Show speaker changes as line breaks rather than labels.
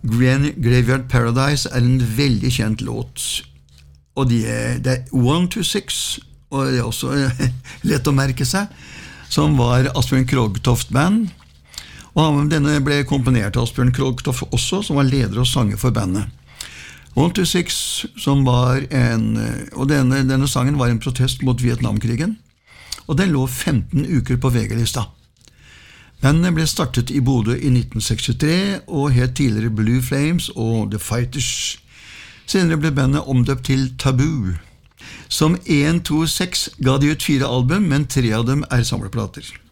Graveyard Paradise en veldig kjent låt, og det er 1-6, og det er også lett å merke seg, som var Asbjørn Krogtoft-band, og denne ble komponert av Asbjørn Krogtoft også, som var leder og sanger for bandet. 1-6, som var og denne sangen var en protest mot Vietnamkrigen, og den lå 15 uker på VG-lista. Bandet ble startet i Bodø i 1963, og het tidligere Blue Flames og The Fighters. Senere ble bandet omdøpt til Taboo. Som 1-2-6 ga de ut 4 album, men 3 av dem er samleplater.